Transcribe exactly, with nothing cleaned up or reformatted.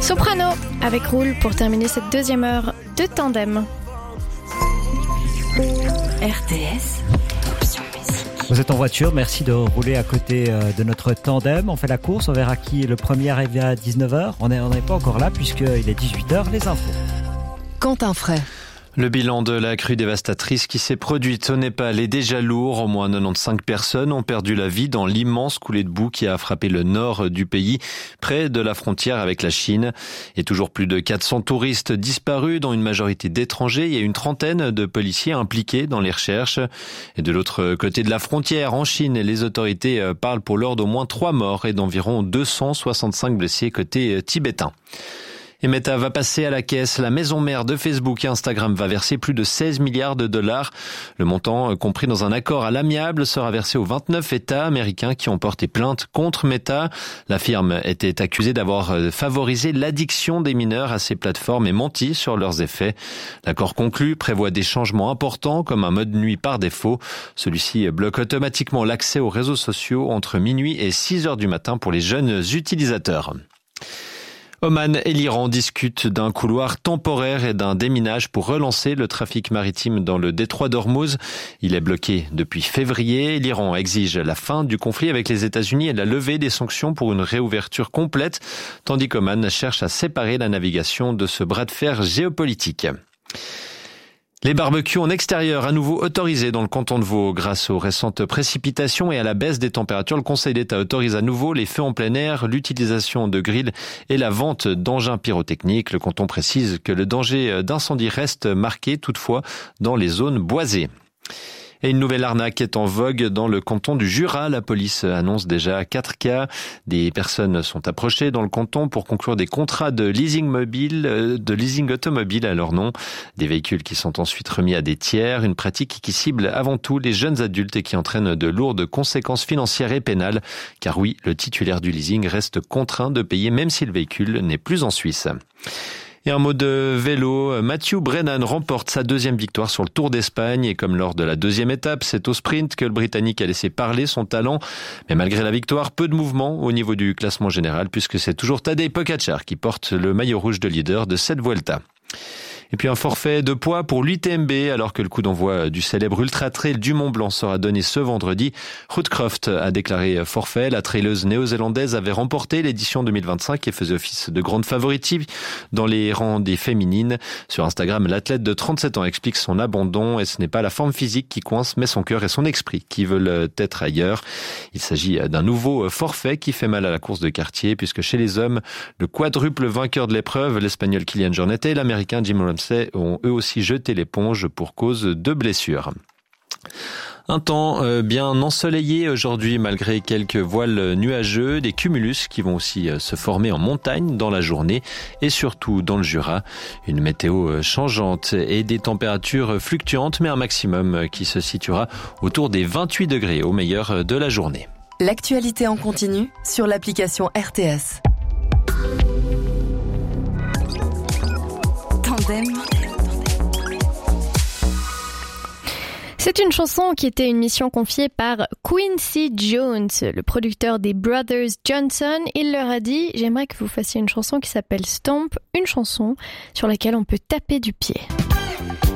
Soprano avec Roule pour terminer cette deuxième heure de Tandem. R T S. Vous êtes en voiture, merci de rouler à côté de notre tandem. On fait la course, on verra qui est le premier arrivé à dix-neuf heures. On n'est on n'est pas encore là puisqu'il est dix-huit heures, les infos. Quentin Fray. Le bilan de la crue dévastatrice qui s'est produite au Népal est déjà lourd. Au moins quatre-vingt-quinze personnes ont perdu la vie dans l'immense coulée de boue qui a frappé le nord du pays, près de la frontière avec la Chine. Et toujours plus de quatre cents touristes disparus, dont une majorité d'étrangers. Il y a une trentaine de policiers impliqués dans les recherches. Et de l'autre côté de la frontière, en Chine, les autorités parlent pour l'heure d'au moins trois morts et d'environ deux cent soixante-cinq blessés côté tibétain. Et Meta va passer à la caisse. La maison mère de Facebook et Instagram va verser plus de seize milliards de dollars. Le montant, compris dans un accord à l'amiable, sera versé aux vingt-neuf États américains qui ont porté plainte contre Meta. La firme était accusée d'avoir favorisé l'addiction des mineurs à ces plateformes et menti sur leurs effets. L'accord conclu prévoit des changements importants comme un mode nuit par défaut. Celui-ci bloque automatiquement l'accès aux réseaux sociaux entre minuit et six heures du matin pour les jeunes utilisateurs. Oman et l'Iran discutent d'un couloir temporaire et d'un déminage pour relancer le trafic maritime dans le détroit d'Ormuz. Il est bloqué depuis février. L'Iran exige la fin du conflit avec les États-Unis et la levée des sanctions pour une réouverture complète, tandis qu'Oman cherche à séparer la navigation de ce bras de fer géopolitique. Les barbecues en extérieur à nouveau autorisés dans le canton de Vaud. Grâce aux récentes précipitations et à la baisse des températures, le Conseil d'État autorise à nouveau les feux en plein air, l'utilisation de grilles et la vente d'engins pyrotechniques. Le canton précise que le danger d'incendie reste marqué toutefois dans les zones boisées. Et une nouvelle arnaque est en vogue dans le canton du Jura. La police annonce déjà quatre cas. Des personnes sont approchées dans le canton pour conclure des contrats de leasing mobile, de leasing automobile à leur nom. Des véhicules qui sont ensuite remis à des tiers. Une pratique qui cible avant tout les jeunes adultes et qui entraîne de lourdes conséquences financières et pénales. Car oui, le titulaire du leasing reste contraint de payer même si le véhicule n'est plus en Suisse. Et un mot de vélo, Matthew Brennan remporte sa deuxième victoire sur le Tour d'Espagne et comme lors de la deuxième étape, c'est au sprint que le Britannique a laissé parler son talent. Mais malgré la victoire, peu de mouvement au niveau du classement général puisque c'est toujours Tadej Pogačar qui porte le maillot rouge de leader de cette Vuelta. Et puis un forfait de poids pour l'U T M B alors que le coup d'envoi du célèbre Ultra Trail du Mont Blanc sera donné ce vendredi. Ruth Croft a déclaré forfait. La traileuse néo-zélandaise avait remporté l'édition deux mille vingt-cinq et faisait office de grande favorite dans les rangs des féminines. Sur Instagram, l'athlète de trente-sept ans explique son abandon et ce n'est pas la forme physique qui coince mais son cœur et son esprit qui veulent être ailleurs. Il s'agit d'un nouveau forfait qui fait mal à la course de quartier puisque chez les hommes, le quadruple vainqueur de l'épreuve, l'Espagnol Kylian Jornet et l'Américain Jim Ramsey ont eux aussi jeté l'éponge pour cause de blessures. Un temps bien ensoleillé aujourd'hui malgré quelques voiles nuageux, des cumulus qui vont aussi se former en montagne dans la journée et surtout dans le Jura. Une météo changeante et des températures fluctuantes mais un maximum qui se situera autour des vingt-huit degrés au meilleur de la journée. L'actualité en continu sur l'application R T S. Tandem. C'est une chanson qui était une mission confiée par Quincy Jones, le producteur des Brothers Johnson. Il leur a dit « J'aimerais que vous fassiez une chanson qui s'appelle Stomp, une chanson sur laquelle on peut taper du pied ».